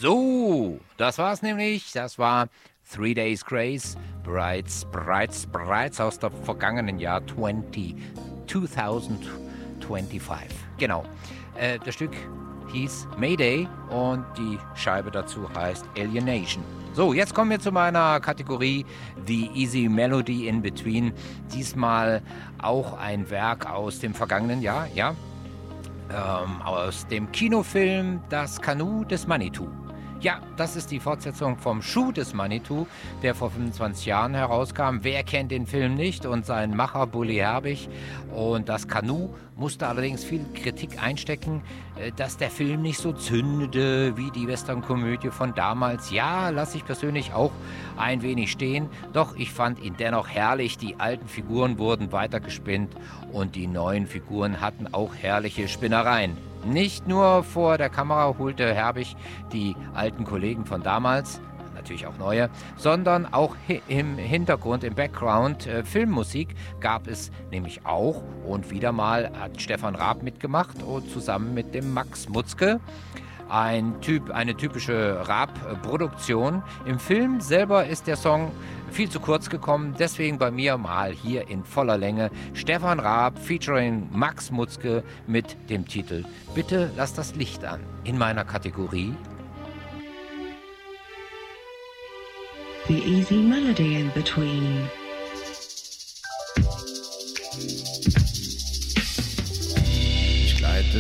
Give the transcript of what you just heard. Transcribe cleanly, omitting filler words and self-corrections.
So, das war's nämlich. Das war Three Days Grace, bereits aus dem vergangenen Jahr 2025. Genau. Das Stück hieß Mayday und die Scheibe dazu heißt Alienation. So, jetzt kommen wir zu meiner Kategorie The Easy Melody in Between. Diesmal auch ein Werk aus dem vergangenen Jahr, ja, aus dem Kinofilm Das Kanu des Manitou. Ja, das ist die Fortsetzung vom Schuh des Manitou, der vor 25 Jahren herauskam. Wer kennt den Film nicht? Und sein Macher Bully Herbig. Und das Kanu musste allerdings viel Kritik einstecken, dass der Film nicht so zündete wie die Westernkomödie von damals. Ja, lasse ich persönlich auch ein wenig stehen. Doch ich fand ihn dennoch herrlich. Die alten Figuren wurden weitergespinnt und die neuen Figuren hatten auch herrliche Spinnereien. Nicht nur vor der Kamera holte Herbig die alten Kollegen von damals, natürlich auch neue, sondern auch im Hintergrund, im Background, Filmmusik gab es nämlich auch. Und wieder mal hat Stefan Raab mitgemacht und zusammen mit dem Max Mutzke. Eine typische Raab-Produktion. Im Film selber ist der Song viel zu kurz gekommen, deswegen bei mir mal hier in voller Länge Stefan Raab featuring Max Mutzke mit dem Titel Bitte lass das Licht an in meiner Kategorie The Easy Melody in Between.